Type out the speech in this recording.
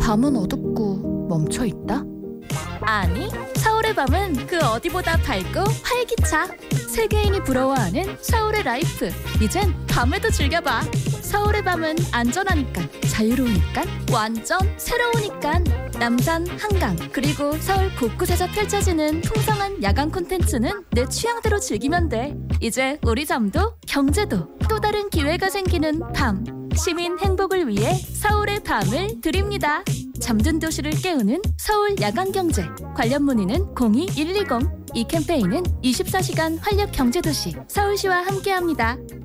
밤은 어둡고 멈춰있다? 아니, 서울의 밤은 그 어디보다 밝고 활기차. 세계인이 부러워하는 서울의 라이프. 이젠 밤에도 즐겨봐. 서울의 밤은 안전하니까, 자유로우니까, 완전 새로우니까. 남산, 한강, 그리고 서울 곳곳에서 펼쳐지는 풍성한 야간 콘텐츠는 내 취향대로 즐기면 돼. 이제 우리 삶도 경제도 또 다른 기회가 생기는 밤. 시민 행복을 위해 서울의 밤을 드립니다. 잠든 도시를 깨우는 서울 야간경제. 관련 문의는 02-120. 이 캠페인은 24시간 활력 경제도시 서울시와 함께합니다.